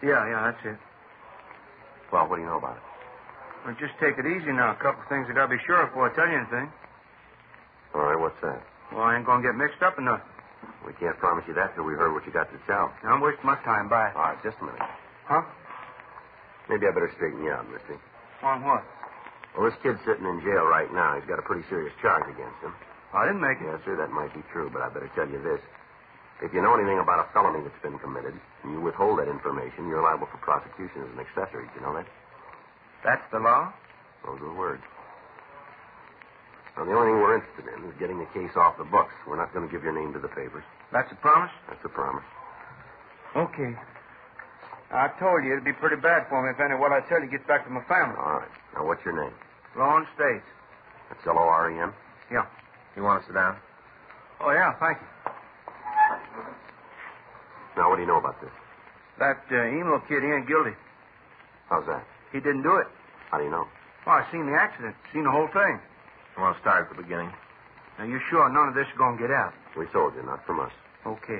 Yeah, that's it. Well, what do you know about it? Well, just take it easy now. A couple of things I gotta be sure of before I tell you anything. All right, what's that? Well, I ain't gonna get mixed up in nothing. We can't promise you that till we heard what you got to tell. Now, I'm wasting my time. Bye. All right, just a minute. Huh? Maybe I better straighten you out, mister. On what? Well, this kid's sitting in jail right now. He's got a pretty serious charge against him. I didn't make it. Yes, sir, that might be true, but I better tell you this. If you know anything about a felony that's been committed, and you withhold that information, you're liable for prosecution as an accessory. Do you know that? That's the law? Those are the words. Now, the only thing we're interested in is getting the case off the books. We're not going to give your name to the papers. That's a promise? That's a promise. Okay. I told you it'd be pretty bad for me if any of what I tell you gets back to my family. All right. Now, what's your name? Lawrence States. That's Loren? Yeah. You want to sit down? Oh, yeah, thank you. Now, what do you know about this? That emo kid, he ain't guilty. How's that? He didn't do it. How do you know? Well, I seen the accident. Seen the whole thing. I want to start at the beginning. Now, you sure none of this is going to get out? We told you, not from us. Okay.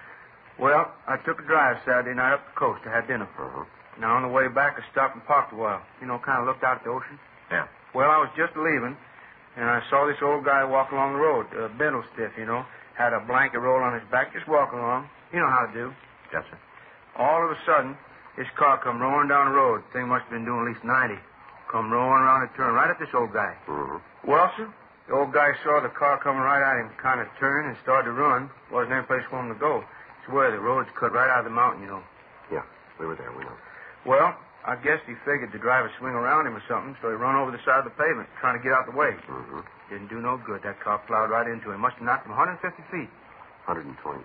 Well, I took a drive Saturday night up the coast to have dinner. Uh-huh. Now, on the way back, I stopped and parked a while. You know, kind of looked out at the ocean. Yeah. Well, I was just leaving, and I saw this old guy walk along the road, bendle stiff, you know. Had a blanket roll on his back, just walking along. You know how to do. Yes, sir. All of a sudden, his car come roaring down the road. Thing must have been doing at least 90. Come roaring around a turn right at this old guy. Mm-hmm. Well, sir, the old guy saw the car coming right at him, kind of turned and started to run. Wasn't any place for him to go. Swear, the road's cut right out of the mountain, you know. Yeah, we were there, we know. Well, I guess he figured the driver swing around him or something, so he run over the side of the pavement, trying to get out the way. Mm-hmm. Didn't do no good. That car plowed right into him. Must have knocked him 150 feet. 122.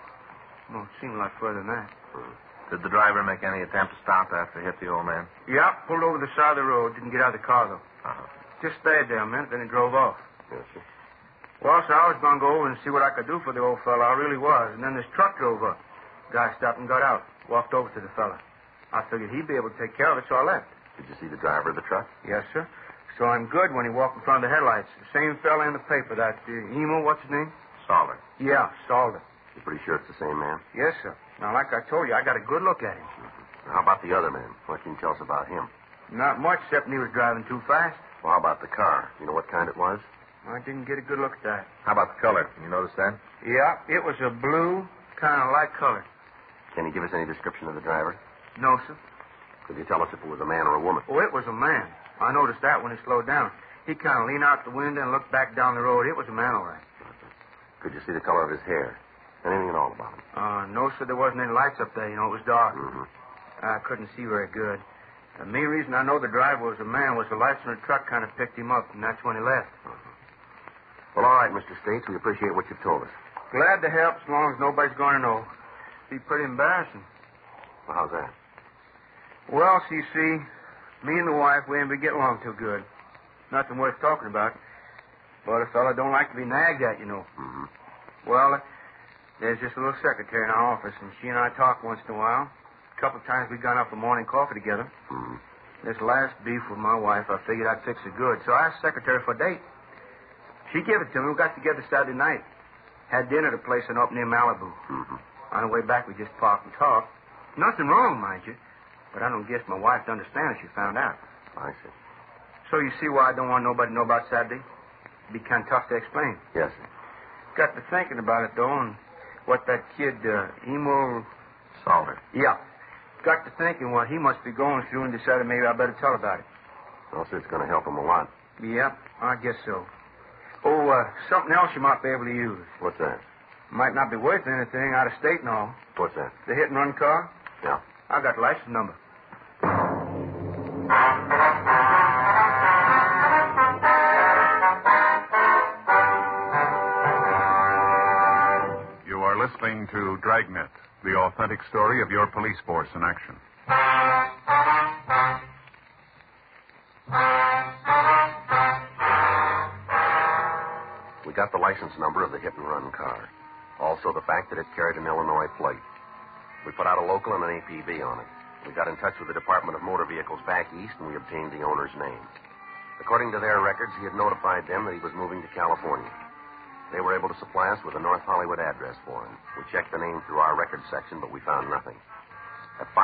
Well, it seemed a lot further than that. Mm-hmm. Did the driver make any attempt to stop after he hit the old man? Yeah, pulled over the side of the road. Didn't get out of the car, though. Uh-huh. Just stayed there a minute, then he drove off. Yes, sir. Well, so I was going to go over and see what I could do for the old fella. I really was. And then this truck drove up. Guy stopped and got out. Walked over to the fella. I figured he'd be able to take care of it, so I left. Did you see the driver of the truck? Yes, sir. So I'm good when he walked in front of the headlights. The same fella in the paper, that emo, what's his name? Salter. Yeah, Salter. You're pretty sure it's the same man? Yes, sir. Now, like I told you, I got a good look at him. Mm-hmm. How about the other man? What can you tell us about him? Not much, except he was driving too fast. Well, how about the car? You know what kind it was? I didn't get a good look at that. How about the color? Can you notice that? Yeah, it was a blue, kind of light color. Can you give us any description of the driver? No, sir. Could you tell us if it was a man or a woman? Oh, it was a man. I noticed that when he slowed down. He kind of leaned out the window and looked back down the road. It was a man, all right. Could you see the color of his hair? Anything at all about him? No, sir, there wasn't any lights up there. You know, it was dark. Mm-hmm. I couldn't see very good. The main reason I know the driver was a man was the lights on the truck kind of picked him up, and that's when he left. Mm-hmm. Well, all right, Mr. States. We appreciate what you've told us. Glad to help as long as nobody's going to know. Be pretty embarrassing. Well, how's that? Well, see, me and the wife, we ain't been getting along too good. Nothing worth talking about. But a fella don't like to be nagged at, you know. Mm-hmm. Well, there's just a little secretary in our office, and she and I talk once in a while. A couple of times we gone out for morning coffee together. Mm-hmm. This last beef with my wife, I figured I'd fix it good. So I asked the secretary for a date. She gave it to me. We got together Saturday night. Had dinner at a place up near Malibu. Mm-hmm. On the way back, we just parked and talked. Nothing wrong, mind you. But I don't guess my wife would understand if she found out. I see. So you see why I don't want nobody to know about Saturday? It'd be kind of tough to explain. Yes, sir. Got to thinking about it, though, and what that kid, Emo... Salter. Yeah. Got to thinking what he must be going through and decided maybe I better tell about it. Well, sir, it's going to help him a lot. Yeah, I guess so. Oh, something else you might be able to use. What's that? Might not be worth anything out of state and all. What's that? The hit-and-run car? Yeah. I got the license number. You are listening to Dragnet, the authentic story of your police force in action. We got the license number of the hit-and-run car. Also the fact that it carried an Illinois plate. We put out a local and an APB on it. We got in touch with the Department of Motor Vehicles back east, and we obtained the owner's name. According to their records, he had notified them that he was moving to California. They were able to supply us with a North Hollywood address for him. We checked the name through our records section, but we found nothing. At